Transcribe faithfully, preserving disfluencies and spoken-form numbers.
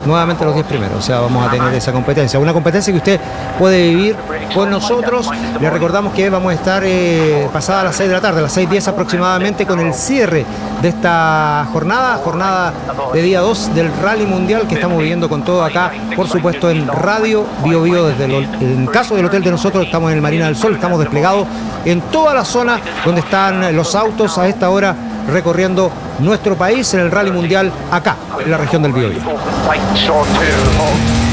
nuevamente los diez primeros. O sea, vamos a tener esa competencia. Una competencia que usted puede vivir con nosotros. Le recordamos que vamos a estar eh, pasada a las seis de la tarde, a las seis diez aproximadamente, con el cierre de esta jornada, jornada de día dos del Rally Mundial que estamos viviendo con todo acá, por supuesto, en Radio Bio Bio. Desde el, en caso del hotel de nosotros, estamos en el Marina del Sol, estamos desplegados en toda la zona donde están los autos a esta hora recorriendo nuestro país en el Rally Mundial acá, en la región del Biobío.